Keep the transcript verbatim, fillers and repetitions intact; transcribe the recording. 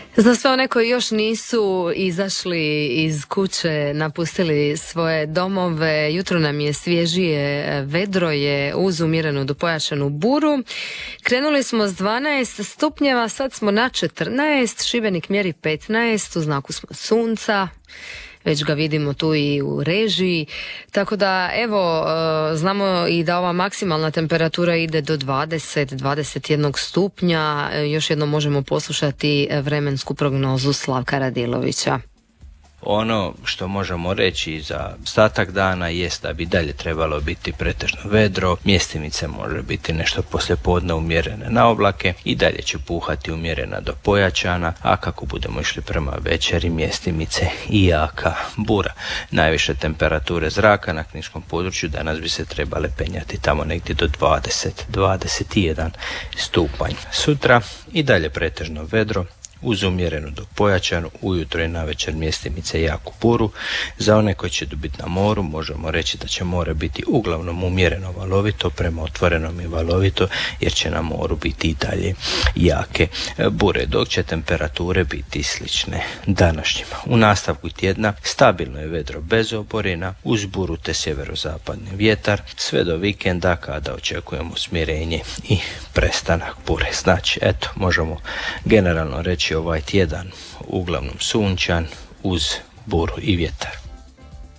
Za sve one koji još nisu izašli iz kuće, napustili svoje domove, jutro nam je svježije, vedro je uz umjerenu do pojačanu buru. Krenuli smo s dvanaest stupnjeva, sad smo na četrnaest, Šibenik mjeri petnaest, u znaku smo sunca. Već ga vidimo tu i u režiji, tako da evo znamo i da ova maksimalna temperatura ide do dvadeset do dvadeset jedan stupnja. Još jednom možemo poslušati vremensku prognozu Slavka Radilovića. Ono što možemo reći za ostatak dana jest da bi dalje trebalo biti pretežno vedro, mjestimice može biti nešto poslijepodne umjerene na oblake i dalje će puhati umjerena do pojačana, a kako budemo išli prema večeri mjestimice i jaka bura. Najviše temperature zraka na kniškom području danas bi se trebale penjati tamo negdje do dvadeset do dvadeset jedan stupanj. Sutra i dalje pretežno vedro, uz umjerenu do pojačanu, ujutro i navečer mjestimice i jaku buru. Za one koji će biti na moru možemo reći da će more biti uglavnom umjereno valovito, prema otvorenom i valovito, jer će na moru biti i dalje jake bure, dok će temperature biti slične današnjima. U nastavku tjedna stabilno je vedro bez oborina, uz buru te sjeverozapadni vjetar, sve do vikenda kada očekujemo smirenje i prestanak bure. Znači, eto, možemo generalno reći ovaj tjedan uglavnom sunčan uz buru i vjetar.